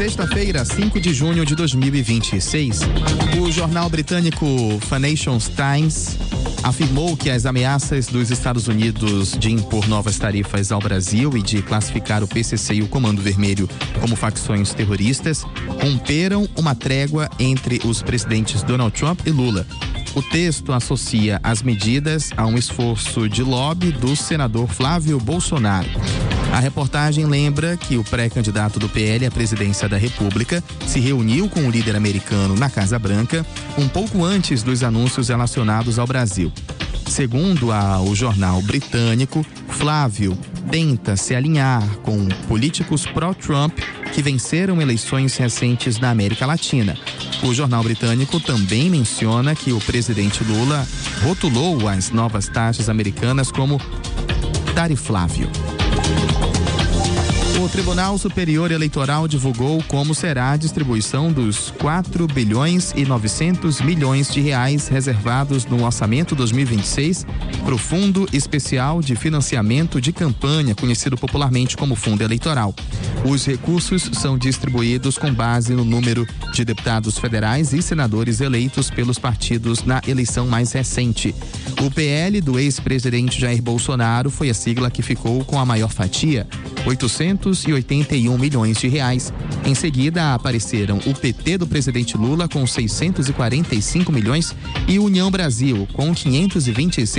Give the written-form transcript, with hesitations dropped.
Sexta-feira, 5 de junho de 2026. O jornal britânico Financial Times afirmou que as ameaças dos Estados Unidos de impor novas tarifas ao Brasil e de classificar o PCC e o Comando Vermelho como facções terroristas romperam uma trégua entre os presidentes Donald Trump e Lula. O texto associa as medidas a um esforço de lobby do senador Flávio Bolsonaro. A reportagem lembra que o pré-candidato do PL à presidência da República se reuniu com o líder americano na Casa Branca um pouco antes dos anúncios relacionados ao Brasil. Segundo o jornal britânico, Flávio tenta se alinhar com políticos pró-Trump que venceram eleições recentes na América Latina. O jornal britânico também menciona que o presidente Lula rotulou as novas taxas americanas como tariflável. O Tribunal Superior Eleitoral divulgou como será a distribuição dos 4 bilhões e 900 milhões de reais reservados no orçamento 2026 para o Fundo Especial de Financiamento de Campanha, conhecido popularmente como Fundo Eleitoral. Os recursos são distribuídos com base no número de deputados federais e senadores eleitos pelos partidos na eleição mais recente. O PL do ex-presidente Jair Bolsonaro foi a sigla que ficou com a maior fatia, 881 milhões de reais. Em seguida, apareceram o PT do presidente Lula com 645 milhões e União Brasil com 526